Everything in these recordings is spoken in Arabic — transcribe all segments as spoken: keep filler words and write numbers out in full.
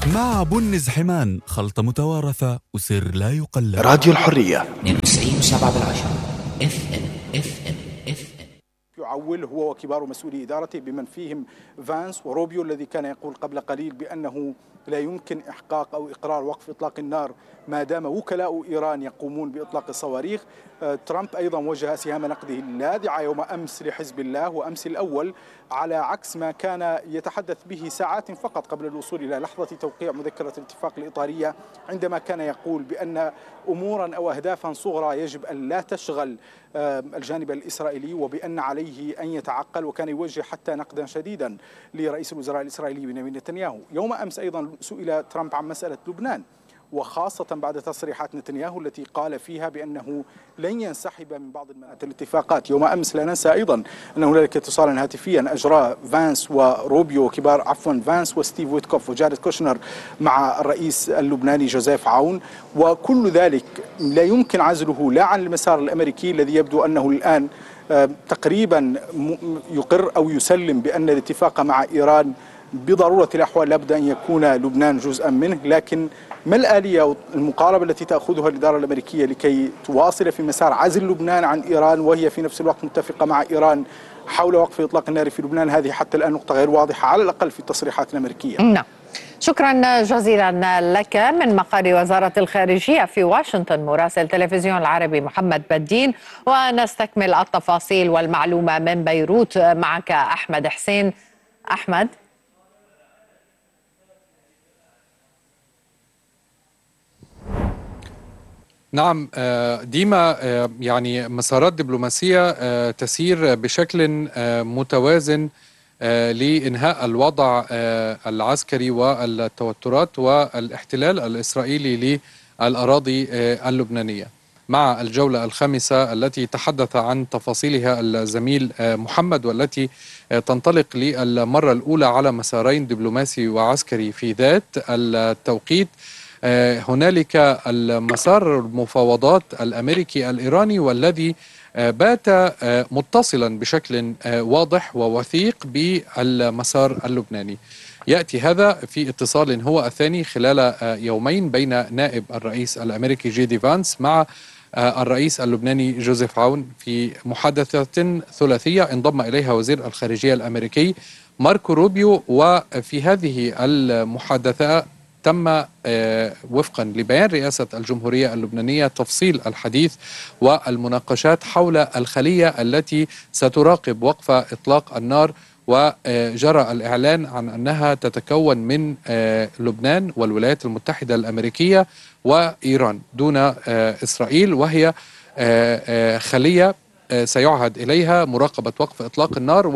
مع بنز حمان، خلطة متوارثة وسر لا يقلد. راديو الحرية اثنين وتسعين وسبعة بالعشرة اف ام اف ام اف ام. يعول هو وكبار مسؤولي إدارته بمن فيهم فانس وروبيو الذي كان يقول قبل قليل بأنه لا يمكن إحقاق أو إقرار وقف إطلاق النار ما دام وكلاء إيران يقومون بإطلاق الصواريخ. ترامب أيضا وجه سهام نقده اللاذعة يوم أمس لحزب الله وأمس الأول، على عكس ما كان يتحدث به ساعات فقط قبل الوصول إلى لحظة توقيع مذكرة الاتفاق الإطارية، عندما كان يقول بأن أمورا أو أهدافا صغرى يجب أن لا تشغل الجانب الإسرائيلي وبأن عليه أن يتعقل، وكان يوجه حتى نقدا شديدا لرئيس الوزراء الإسرائيلي بنيامين نتنياهو. يوم أمس أيضا سئل ترامب عن مسألة لبنان، وخاصة بعد تصريحات نتنياهو التي قال فيها بأنه لن ينسحب من بعض الاتفاقات. يوم أمس لا ننسى أيضا أن هنالك اتصالا هاتفيا أجراه فانس وروبيو كبار عفوا فانس وستيف ويتكوف وجاريد كوشنر مع الرئيس اللبناني جوزيف عون، وكل ذلك لا يمكن عزله لا عن المسار الأمريكي الذي يبدو أنه الآن تقريبا يقر أو يسلم بأن الاتفاق مع إيران بضرورة الأحوال لابد أن يكون لبنان جزءا منه. لكن ما الآلية أو المقاربة التي تأخذها الإدارة الأمريكية لكي تواصل في مسار عزل لبنان عن إيران وهي في نفس الوقت متفقة مع إيران حول وقف إطلاق النار في لبنان؟ هذه حتى الآن نقطة غير واضحة على الأقل في التصريحات الأمريكية. نعم، شكرا جزيلا لك. من مقر وزارة الخارجية في واشنطن مراسل تلفزيون العربي محمد بدين، ونستكمل التفاصيل والمعلومة من بيروت معك أحمد حسين. أحمد. نعم ديما، يعني مسارات دبلوماسية تسير بشكل متوازن لإنهاء الوضع العسكري والتوترات والاحتلال الإسرائيلي للأراضي اللبنانية. مع الجولة الخامسة التي تحدث عن تفاصيلها الزميل محمد، والتي تنطلق للمرة الأولى على مسارين دبلوماسي وعسكري في ذات التوقيت، هنالك المسار المفاوضات الأمريكي الإيراني، والذي بات متصلا بشكل واضح ووثيق بالمسار اللبناني. يأتي هذا في اتصال هو الثاني خلال يومين بين نائب الرئيس الأمريكي جي دي فانس مع الرئيس اللبناني جوزيف عون في محادثة ثلاثية انضم إليها وزير الخارجية الأمريكي ماركو روبيو. وفي هذه المحادثة تم وفقا لبيان رئاسة الجمهورية اللبنانية تفصيل الحديث والمناقشات حول الخلية التي ستراقب وقف إطلاق النار، وجرى الإعلان عن أنها تتكون من لبنان والولايات المتحدة الأمريكية وإيران دون إسرائيل، وهي خلية سيعهد إليها مراقبة وقف إطلاق النار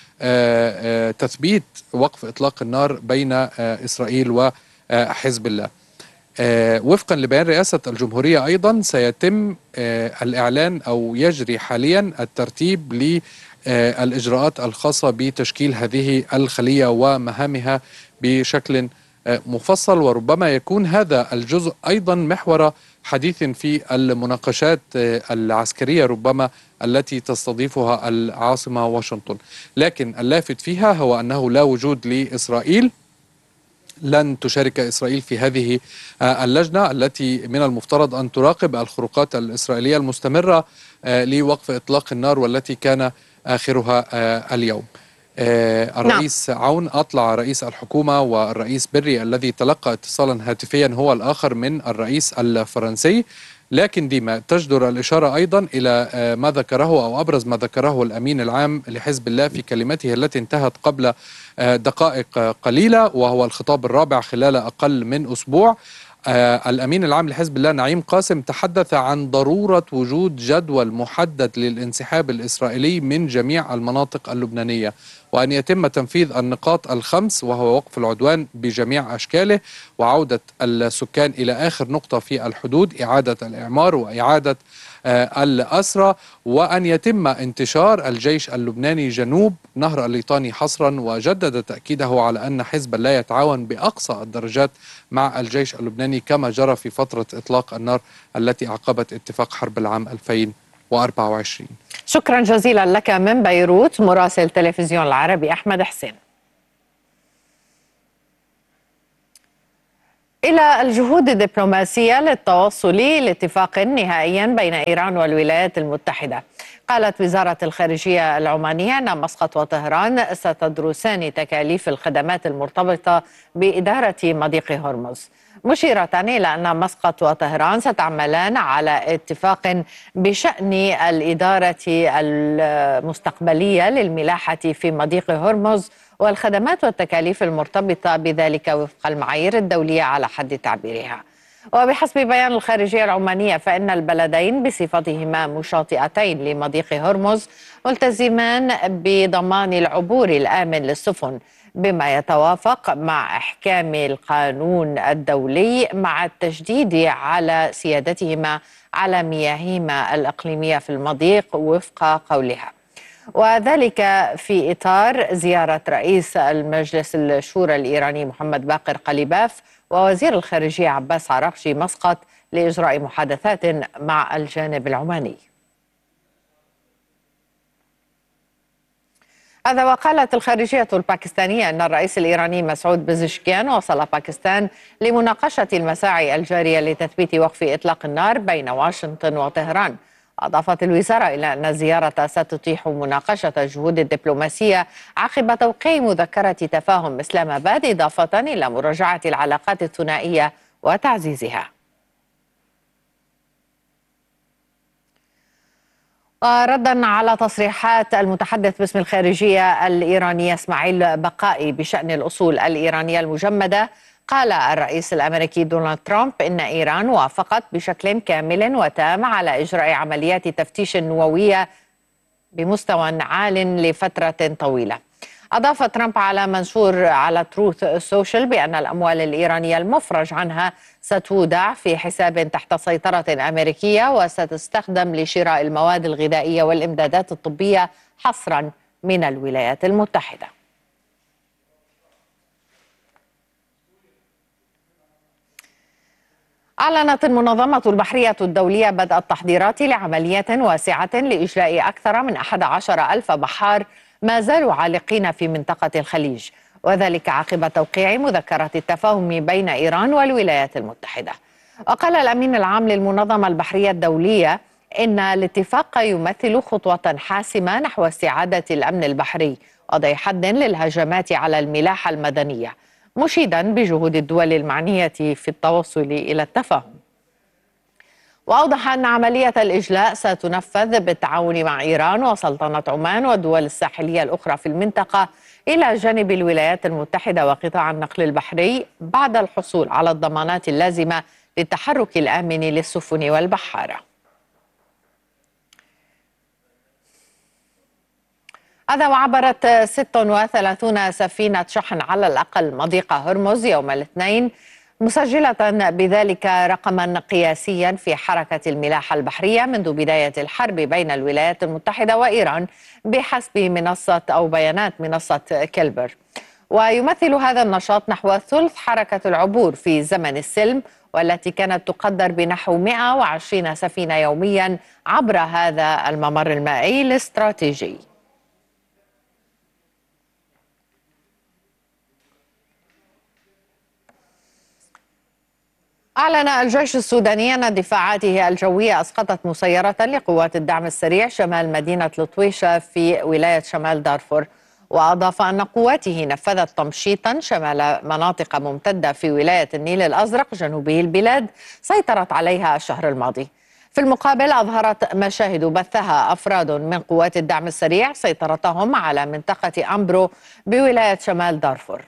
وتثبيت وقف إطلاق النار بين إسرائيل و حزب الله. آه وفقا لبيان رئاسة الجمهورية أيضا سيتم آه الإعلان أو يجري حاليا الترتيب للإجراءات الخاصة بتشكيل هذه الخلية ومهامها بشكل آه مفصل، وربما يكون هذا الجزء أيضا محور حديث في المناقشات آه العسكرية ربما التي تستضيفها العاصمة واشنطن. لكن اللافت فيها هو أنه لا وجود لإسرائيل، لن تشارك إسرائيل في هذه اللجنة التي من المفترض أن تراقب الخروقات الإسرائيلية المستمرة لوقف إطلاق النار والتي كان آخرها اليوم. الرئيس نعم. عون أطلع رئيس الحكومة، والرئيس بري الذي تلقى اتصالا هاتفيا هو الآخر من الرئيس الفرنسي. لكن ديما تجدر الإشارة أيضا إلى ما ذكره أو أبرز ما ذكره الأمين العام لحزب الله في كلمته التي انتهت قبل دقائق قليلة، وهو الخطاب الرابع خلال أقل من أسبوع. آه الأمين العام لحزب الله نعيم قاسم تحدث عن ضرورة وجود جدول محدد للانسحاب الإسرائيلي من جميع المناطق اللبنانية، وأن يتم تنفيذ النقاط الخمس، وهو وقف العدوان بجميع أشكاله، وعودة السكان إلى آخر نقطة في الحدود، إعادة الإعمار وإعادة آه الأسرى، وأن يتم انتشار الجيش اللبناني جنوب نهر الليطاني حصرا. وجدد تأكيده على أن حزب الله يتعاون بأقصى الدرجات مع الجيش اللبناني كما جرى في فترة إطلاق النار التي أعقبت اتفاق حرب العام ألفين وأربعة وعشرين. شكرا جزيلا لك من بيروت مراسل تلفزيون العربي أحمد حسين. إلى الجهود الدبلوماسية للتوصل لاتفاق نهائي بين إيران والولايات المتحدة. قالت وزارة الخارجية العمانية أن مسقط وطهران ستدرسان تكاليف الخدمات المرتبطة بإدارة مضيق هرمز، مشيرة إلى أن مسقط وطهران ستعملان على اتفاق بشأن الإدارة المستقبلية للملاحة في مضيق هرمز والخدمات والتكاليف المرتبطة بذلك وفق المعايير الدولية على حد تعبيرها. وبحسب بيان الخارجية العمانية فإن البلدين بصفتهما مشاطئتين لمضيق هرمز ملتزمان بضمان العبور الآمن للسفن بما يتوافق مع إحكام القانون الدولي مع التشديد على سيادتهما على مياههما الإقليمية في المضيق وفق قولها، وذلك في إطار زيارة رئيس المجلس الشورى الإيراني محمد باقر قليباف ووزير الخارجية عباس عراقجي مسقط لإجراء محادثات مع الجانب العماني. هذا وقالت الخارجية الباكستانية أن الرئيس الإيراني مسعود بزشكيان وصل باكستان لمناقشة المساعي الجارية لتثبيت وقف إطلاق النار بين واشنطن وطهران. أضافت الوزارة إلى أن الزيارة ستتيح مناقشة الجهود الدبلوماسية عقب توقيع مذكرة تفاهم إسلام آباد، إضافة إلى مراجعة العلاقات الثنائية وتعزيزها. وردا على تصريحات المتحدث باسم الخارجية الإيرانية إسماعيل بقائي بشأن الأصول الإيرانية المجمدة، قال الرئيس الأمريكي دونالد ترامب إن إيران وافقت بشكل كامل وتام على إجراء عمليات تفتيش نووية بمستوى عال لفترة طويلة. أضاف ترامب على منشور على تروث سوشيال بأن الأموال الإيرانية المفرج عنها ستودع في حساب تحت سيطرة أمريكية وستستخدم لشراء المواد الغذائية والإمدادات الطبية حصرا من الولايات المتحدة. أعلنت المنظمة البحرية الدولية بدء التحضيرات لعملية واسعة لإجلاء أكثر من أحد عشر ألف بحار ما زالوا عالقين في منطقة الخليج، وذلك عقب توقيع مذكرة التفاهم بين إيران والولايات المتحدة. وقال الأمين العام للمنظمة البحرية الدولية إن الاتفاق يمثل خطوة حاسمة نحو استعادة الأمن البحري وضع حد للهجمات على الملاحة المدنية، مشيدا بجهود الدول المعنية في التوصل إلى التفاهم. وأوضح أن عملية الإجلاء ستنفذ بالتعاون مع إيران وسلطنة عمان والدول الساحلية الأخرى في المنطقة إلى جانب الولايات المتحدة وقطاع النقل البحري بعد الحصول على الضمانات اللازمة للتحرك الآمن للسفن والبحارة. هذا وعبرت ستة وثلاثين سفينة شحن على الأقل مضيق هرمز يوم الاثنين، مسجلة بذلك رقما قياسيا في حركة الملاحة البحرية منذ بداية الحرب بين الولايات المتحدة وإيران بحسب منصة أو بيانات منصة كيلبر. ويمثل هذا النشاط نحو ثلث حركة العبور في زمن السلم، والتي كانت تقدر بنحو مئة وعشرين سفينة يوميا عبر هذا الممر المائي الاستراتيجي. أعلن الجيش السوداني أن دفاعاته الجوية أسقطت مسيرة لقوات الدعم السريع شمال مدينة الطويشة في ولاية شمال دارفور، وأضاف أن قواته نفذت تمشيطا شمال مناطق ممتدة في ولاية النيل الأزرق جنوبي البلاد سيطرت عليها الشهر الماضي. في المقابل أظهرت مشاهد بثها أفراد من قوات الدعم السريع سيطرتهم على منطقة أمبرو بولاية شمال دارفور.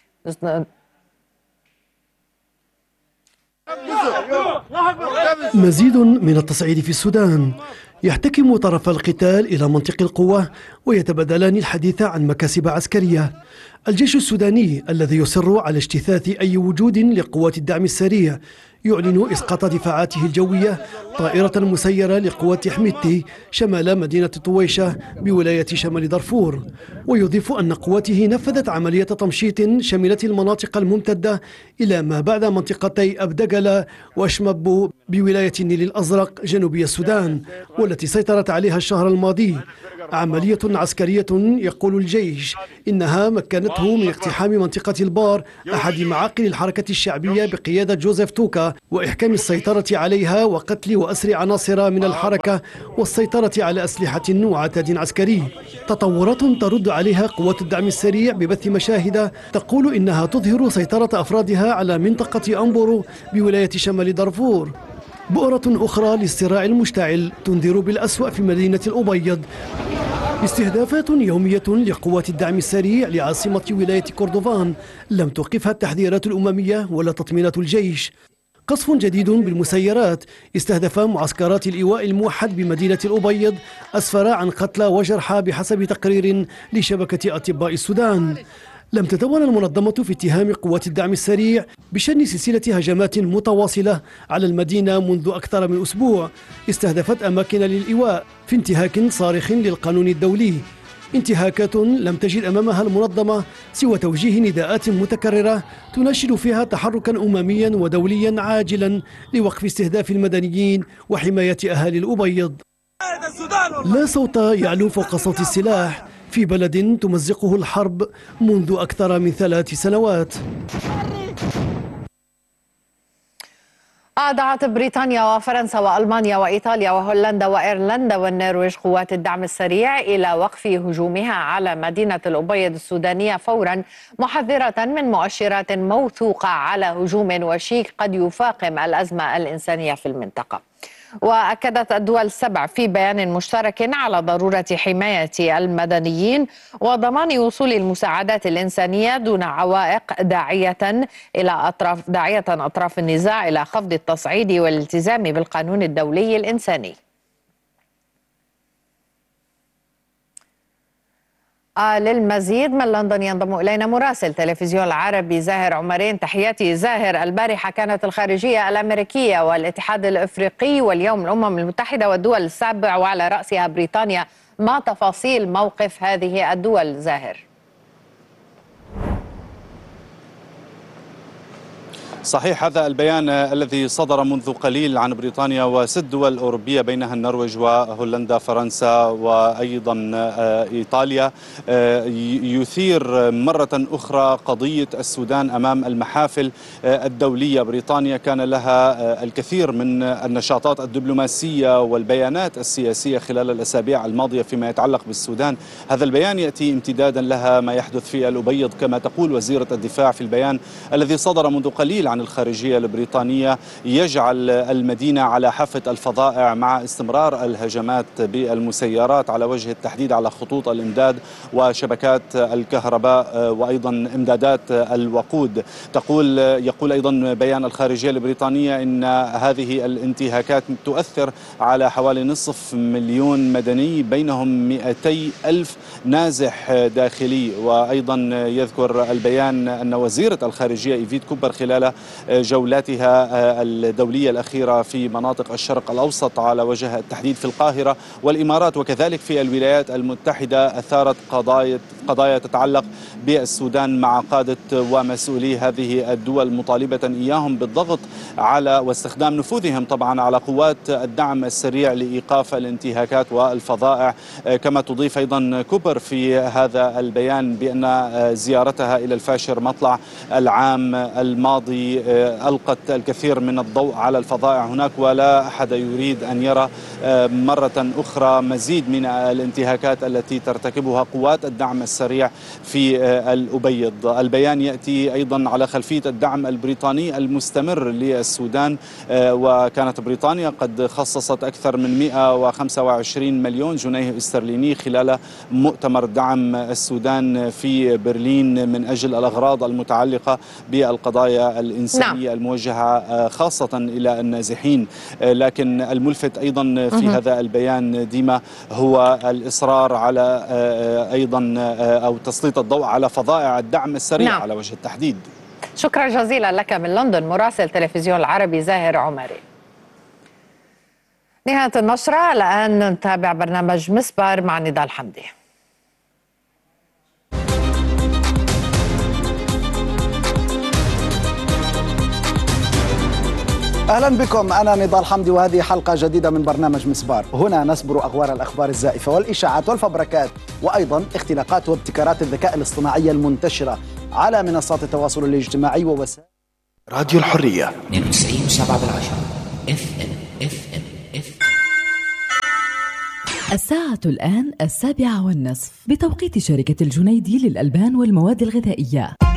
مزيد من التصعيد في السودان. يحتكم طرف القتال إلى منطق القوة ويتبادلان الحديث عن مكاسب عسكرية. الجيش السوداني الذي يصر على اجتثاث أي وجود لقوات الدعم السريع يعلن إسقاط دفاعاته الجوية طائرة مسيرة لقوات حميدتي شمال مدينة طويشة بولاية شمال دارفور، ويضيف أن قواته نفذت عملية تمشيط شملت المناطق الممتدة إلى ما بعد منطقتي أبدقلة وأشمبو بولاية النيل الأزرق جنوبي السودان، والتي التي سيطرت عليها الشهر الماضي. عملية عسكرية يقول الجيش إنها مكنته من اقتحام منطقة البار، أحد معاقل الحركة الشعبية بقيادة جوزيف توكا، وإحكام السيطرة عليها وقتل وأسر عناصر من الحركة والسيطرة على أسلحة وعتاد عسكري. تطورات ترد عليها قوات الدعم السريع ببث مشاهد تقول إنها تظهر سيطرة أفرادها على منطقة أمبورو بولاية شمال دارفور. بؤرة أخرى للصراع المشتعل تنذر بالأسوأ في مدينة الأبيض. استهدافات يومية لقوات الدعم السريع لعاصمة ولاية كردوفان لم توقفها التحذيرات الأممية ولا تطمينات الجيش. قصف جديد بالمسيرات استهدف معسكرات الإيواء الموحد بمدينة الأبيض أسفر عن قتلى وجرحى بحسب تقرير لشبكة أطباء السودان. لم تتوانى المنظمة في اتهام قوات الدعم السريع بشن سلسلة هجمات متواصلة على المدينة منذ أكثر من أسبوع استهدفت أماكن للإيواء في انتهاك صارخ للقانون الدولي. انتهاكات لم تجد أمامها المنظمة سوى توجيه نداءات متكررة تناشد فيها تحركا أمميا ودوليا عاجلا لوقف استهداف المدنيين وحماية أهالي الأبيض. لا صوت يعلو فوق صوت السلاح في بلد تمزقه الحرب منذ أكثر من ثلاث سنوات. أدعت بريطانيا وفرنسا وألمانيا وإيطاليا وهولندا وإيرلندا والنرويج قوات الدعم السريع إلى وقف هجومها على مدينة الأبيض السودانية فورا، محذرة من مؤشرات موثوقة على هجوم وشيك قد يفاقم الأزمة الإنسانية في المنطقة. وأكدت الدول السبع في بيان مشترك على ضرورة حماية المدنيين وضمان وصول المساعدات الإنسانية دون عوائق، داعية إلى أطراف داعية أطراف النزاع إلى خفض التصعيد والالتزام بالقانون الدولي الإنساني. آه للمزيد من لندن ينضم إلينا مراسل تلفزيون العربي زاهر عمرين. تحياتي زاهر. البارحة كانت الخارجية الأمريكية والاتحاد الأفريقي واليوم الأمم المتحدة والدول السابع وعلى رأسها بريطانيا، ما تفاصيل موقف هذه الدول زاهر؟ صحيح، هذا البيان الذي صدر منذ قليل عن بريطانيا وست دول أوروبية بينها النرويج وهولندا فرنسا وأيضا إيطاليا يثير مرة أخرى قضية السودان أمام المحافل الدولية. بريطانيا كان لها الكثير من النشاطات الدبلوماسية والبيانات السياسية خلال الأسابيع الماضية فيما يتعلق بالسودان. هذا البيان يأتي امتدادا لها ما يحدث في الأبيض كما تقول وزيرة الدفاع في البيان الذي صدر منذ قليل عن الخارجية البريطانية، يجعل المدينة على حافة الفظائع مع استمرار الهجمات بالمسيرات على وجه التحديد على خطوط الإمداد وشبكات الكهرباء وأيضا إمدادات الوقود. تقول يقول أيضا بيان الخارجية البريطانية إن هذه الانتهاكات تؤثر على حوالي نصف مليون مدني بينهم مئتي ألف نازح داخلي. وأيضا يذكر البيان أن وزيرة الخارجية إيفيت كوبر خلال جولاتها الدولية الأخيرة في مناطق الشرق الأوسط على وجه التحديد في القاهرة والإمارات وكذلك في الولايات المتحدة أثارت قضايا قضايا تتعلق بالسودان مع قادة ومسؤولي هذه الدول، مطالبة إياهم بالضغط على واستخدام نفوذهم طبعا على قوات الدعم السريع لإيقاف الانتهاكات والفظائع. كما تضيف أيضا كوبر في هذا البيان بأن زيارتها إلى الفاشر مطلع العام الماضي ألقت الكثير من الضوء على الفظائع هناك، ولا أحد يريد أن يرى مرة أخرى مزيد من الانتهاكات التي ترتكبها قوات الدعم السريع في الأبيض. البيان يأتي أيضا على خلفية الدعم البريطاني المستمر للسودان، وكانت بريطانيا قد خصصت أكثر من مئة وخمسة وعشرين مليون جنيه استرليني خلال مؤتمر دعم السودان في برلين من أجل الأغراض المتعلقة بالقضايا الإنسانية نعم. الموجهة خاصة إلى النازحين. لكن الملفت أيضا في هذا البيان ديما هو الإصرار على أيضا أو تسليط الضوء على فظائع الدعم السريع نعم. على وجه التحديد. شكرا جزيلا لك من لندن مراسل تلفزيون العربي زاهر عمري. نهاية النشرة، الآن نتابع برنامج مسبار مع نضال حمدي. أهلا بكم، أنا نضال حمدي وهذه حلقة جديدة من برنامج مسبار. هنا نسبر أغوار الأخبار الزائفة والإشاعات والفبركات، وأيضا اختلاقات وابتكارات الذكاء الاصطناعي المنتشرة على منصات التواصل الاجتماعي ووسائل راديو الحرية اثنين وتسعين وسبعة بالعشرة اف ام اف ام اف الساعة الآن السابعة والنصف بتوقيت شركة الجنيدي للألبان والمواد الغذائية.